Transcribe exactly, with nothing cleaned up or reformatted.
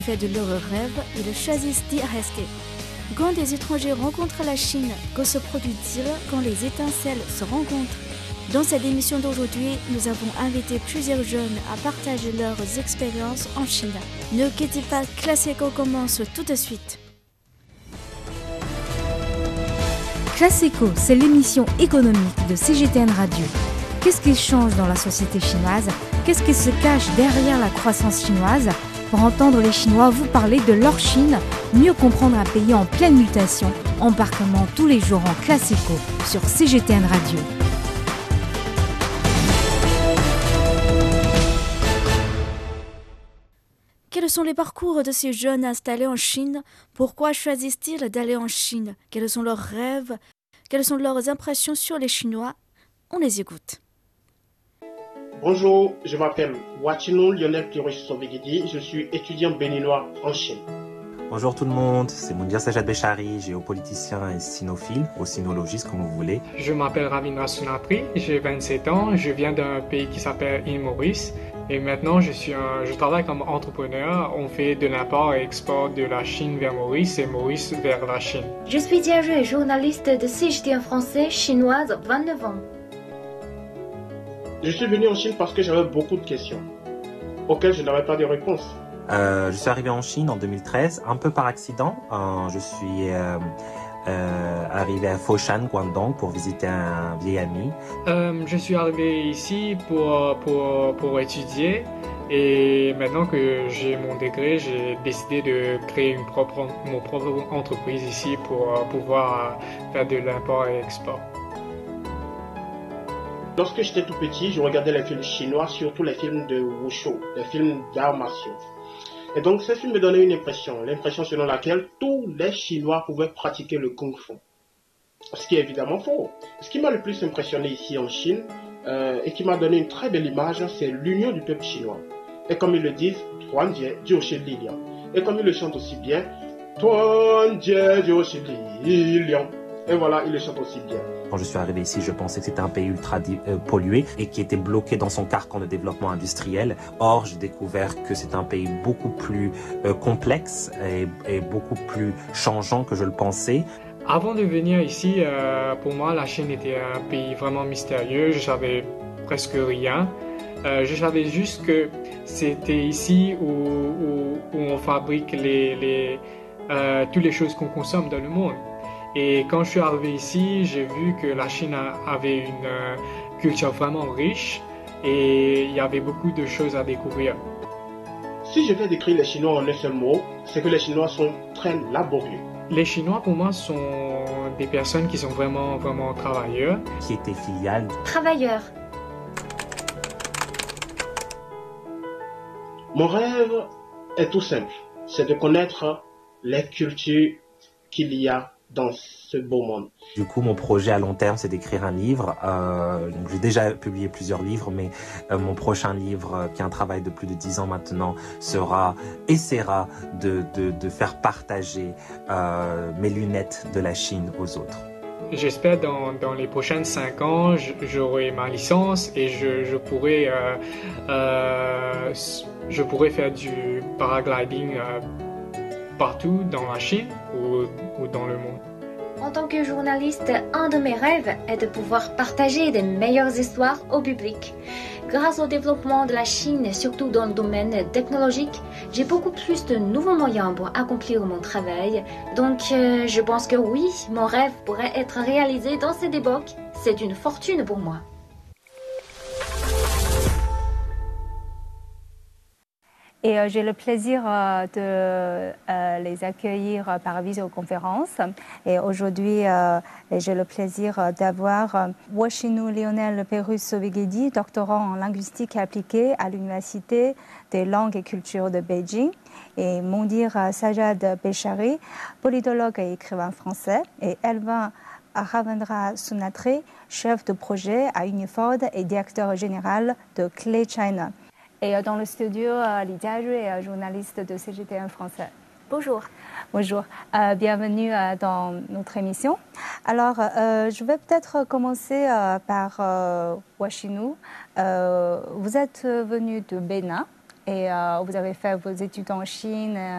fait de leurs rêves, ils choisissent d'y rester. Quand des étrangers rencontrent la Chine, que se produit-il quand les étincelles se rencontrent? Dans cette émission d'aujourd'hui, nous avons invité plusieurs jeunes à partager leurs expériences en Chine. Ne quittez pas, Classico commence tout de suite. Classico, c'est l'émission économique de C G T N Radio. Qu'est-ce qui change dans la société chinoise? Qu'est-ce qui se cache derrière la croissance chinoise? Pour entendre les Chinois vous parler de leur Chine, mieux comprendre un pays en pleine mutation, embarquement tous les jours en Classico sur C G T N Radio. Quels sont les parcours de ces jeunes installés en Chine? Pourquoi choisissent-ils d'aller en Chine? Quels sont leurs rêves? Quelles sont leurs impressions sur les Chinois? On les écoute. Bonjour, je m'appelle Wachino Lionel Pirosh Sobegidi, je suis étudiant béninois en Chine. Bonjour tout le monde, c'est Moundir Sajad Bechari, géopoliticien et sinophile, ou sinologiste comme vous voulez. Je m'appelle Ravindra Sunatri, j'ai vingt-sept ans, je viens d'un pays qui s'appelle île Maurice et maintenant je, suis un, je travaille comme entrepreneur. On fait de l'import et export de la Chine vers Maurice et Maurice vers la Chine. Je suis Diarue, journaliste de C G T N français, chinoise, vingt-neuf ans. Je suis venu en Chine parce que j'avais beaucoup de questions auxquelles je n'avais pas de réponse. Euh, je suis arrivé en Chine en deux mille treize, un peu par accident. Euh, je suis euh, euh, arrivé à Foshan, Guangdong, pour visiter un vieil ami. Euh, je suis arrivé ici pour, pour, pour étudier et maintenant que j'ai mon degré, j'ai décidé de créer une propre, mon propre entreprise ici pour pouvoir faire de l'import et export. Lorsque j'étais tout petit, je regardais les films chinois, surtout les films de Wushu, les films d'arts martiaux. Et donc ces films me donnaient une impression, l'impression selon laquelle tous les Chinois pouvaient pratiquer le Kung Fu. Ce qui est évidemment faux. Ce qui m'a le plus impressionné ici en Chine, euh, et qui m'a donné une très belle image, c'est l'union du peuple chinois. Et comme ils le disent, Tuan Jie, Jiu Shi Li Liang. Et comme ils le chantent aussi bien, Tuan Jie, Jiu Shi Li Liang. Et voilà, ils le chantent aussi bien. Quand je suis arrivé ici, je pensais que c'était un pays ultra euh, pollué et qui était bloqué dans son carcan de développement industriel. Or, j'ai découvert que c'est un pays beaucoup plus euh, complexe et, et beaucoup plus changeant que je le pensais. Avant de venir ici, euh, pour moi, la Chine était un pays vraiment mystérieux. Je savais presque rien. Euh, je savais juste que c'était ici où, où, où on fabrique les, les, euh, toutes les choses qu'on consomme dans le monde. Et quand je suis arrivé ici, j'ai vu que la Chine avait une euh, culture vraiment riche et il y avait beaucoup de choses à découvrir. Si je vais décrire les Chinois en un seul mot, c'est que les Chinois sont très laborieux. Les Chinois, pour moi, sont des personnes qui sont vraiment, vraiment travailleurs. Qui étaient filiales. Travailleurs. Mon rêve est tout simple, c'est de connaître les cultures qu'il y a dans ce beau monde. Du coup, mon projet à long terme, c'est d'écrire un livre. Euh, donc j'ai déjà publié plusieurs livres, mais euh, mon prochain livre, euh, qui est un travail de plus de dix ans maintenant, sera essaiera de, de, de faire partager euh, mes lunettes de la Chine aux autres. J'espère dans, dans les prochaines cinq ans, j'aurai ma licence et je, je, pourrai, euh, euh, je pourrai faire du paragliding euh, partout dans la Chine ou, ou dans le monde. En tant que journaliste, un de mes rêves est de pouvoir partager les meilleures histoires au public. Grâce au développement de la Chine, surtout dans le domaine technologique, j'ai beaucoup plus de nouveaux moyens pour accomplir mon travail. Donc, euh, je pense que oui, mon rêve pourrait être réalisé dans cette époque. C'est une fortune pour moi. Et euh, j'ai le plaisir euh, de euh, les accueillir euh, par visioconférence. Et aujourd'hui, euh, j'ai le plaisir euh, d'avoir euh, Wachino Lionel Pirosh Sobegidi, doctorant en linguistique appliquée à l'Université des langues et cultures de Beijing, et Moundir Sajad Bechari, politologue et écrivain français, et Elvin Ravindra Sunatri, chef de projet à Uniford et directeur général de Clay China. Et dans le studio, euh, Lydia Rue, journaliste de C G T N français. Bonjour. Bonjour, euh, bienvenue euh, dans notre émission. Alors, euh, je vais peut-être commencer euh, par euh, Wachino. Euh, vous êtes venu de Bénin et euh, vous avez fait vos études en Chine